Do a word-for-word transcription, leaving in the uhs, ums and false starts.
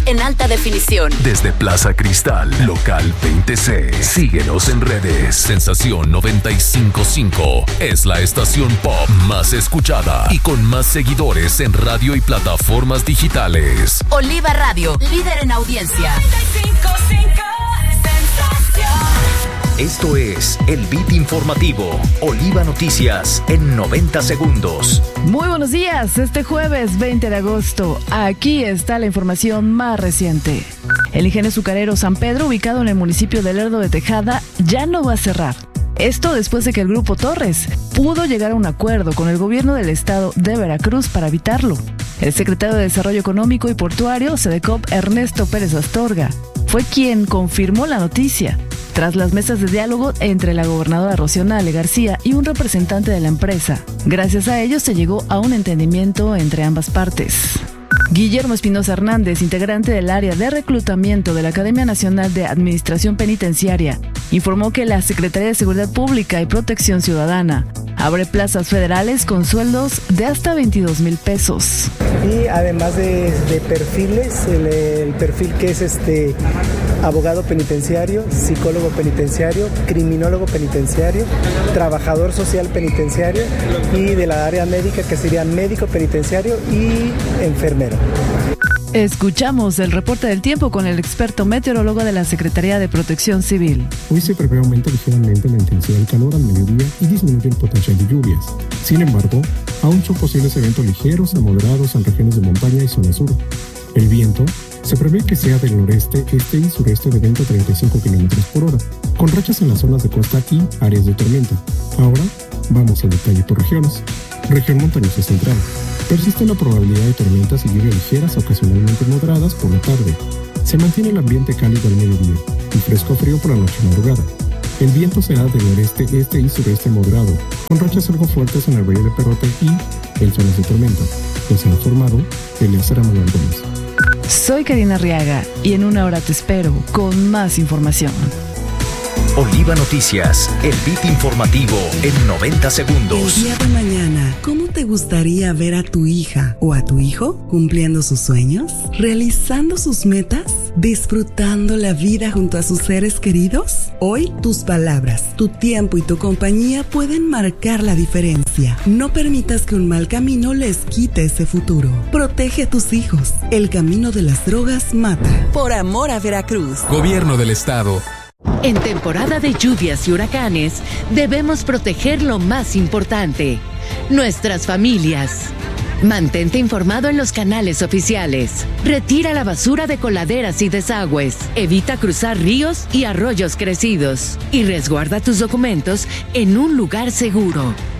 en alta definición. Desde Plaza Cristal, local veinte C. Síguenos en redes. Sensación noventa y cinco punto cinco es la estación pop más escuchada y con más seguidores en radio y plataformas digitales. Oliva Radio, líder en audiencia. noventa y cinco punto cinco Sensación. Esto es el Beat Informativo, Oliva Noticias en noventa segundos. Muy buenos días, este jueves veinte de agosto, aquí está la información más reciente. El ingenio azucarero San Pedro, ubicado en el municipio de Lerdo de Tejada, ya no va a cerrar. Esto después de que el Grupo Torres pudo llegar a un acuerdo con el gobierno del estado de Veracruz para evitarlo. El secretario de Desarrollo Económico y Portuario, SEDECOP, Ernesto Pérez Astorga, fue quien confirmó la noticia, tras las mesas de diálogo entre la gobernadora Rocío Nale García y un representante de la empresa. Gracias a ello se llegó a un entendimiento entre ambas partes. Guillermo Espinosa Hernández, integrante del área de reclutamiento de la Academia Nacional de Administración Penitenciaria, informó que la Secretaría de Seguridad Pública y Protección Ciudadana abre plazas federales con sueldos de hasta veintidós mil pesos. Y además de, de perfiles, el, el perfil que es este abogado penitenciario, psicólogo penitenciario, criminólogo penitenciario, trabajador social penitenciario y de la área médica que sería médico penitenciario y enfermero. Escuchamos el reporte del tiempo con el experto meteorólogo de la Secretaría de Protección Civil. Hoy se prevé aumento ligeramente la intensidad del calor al mediodía y disminuye el potencial de lluvias. Sin embargo, aún son posibles eventos ligeros a moderados en regiones de montaña y zona sur. El viento se prevé que sea del noreste, este y sureste de veinte a treinta y cinco kilómetros por hora, con rachas en las zonas de costa y áreas de tormenta. Ahora, vamos al detalle por regiones. Región montañosa central. Persiste la probabilidad de tormentas y lluvias ligeras, ocasionalmente moderadas, por la tarde. Se mantiene el ambiente cálido al mediodía y fresco frío por la noche y madrugada. El viento será del noreste, este y sureste moderado, con rachas algo fuertes en el valle de Perote y en zonas de tormenta. Les ha informado Eleazar Manuel Gómez. Soy Karina Arriaga y en una hora te espero con más información. Oliva Noticias, el beat informativo en noventa segundos. El día de mañana, ¿cómo te gustaría ver a tu hija o a tu hijo cumpliendo sus sueños, realizando sus metas, disfrutando la vida junto a sus seres queridos? Hoy, tus palabras, tu tiempo y tu compañía pueden marcar la diferencia. No permitas que un mal camino les quite ese futuro. Protege a tus hijos. El camino de las drogas mata. Por amor a Veracruz. Gobierno del Estado. En temporada de lluvias y huracanes, debemos proteger lo más importante, nuestras familias. Mantente informado en los canales oficiales. Retira la basura de coladeras y desagües. Evita cruzar ríos y arroyos crecidos. Y resguarda tus documentos en un lugar seguro.